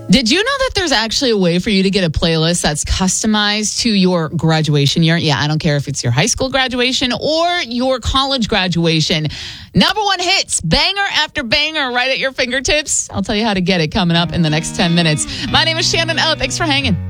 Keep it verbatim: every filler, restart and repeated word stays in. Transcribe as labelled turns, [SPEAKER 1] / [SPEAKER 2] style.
[SPEAKER 1] Did you know that there's actually a way for you to get a playlist that's customized to your graduation year? Yeah, I don't care if it's your high school graduation or your college graduation. Number one hits, banger after banger, right at your fingertips. I'll tell you how to get it coming up in the next ten minutes. My name is Shannon O. Thanks for hanging.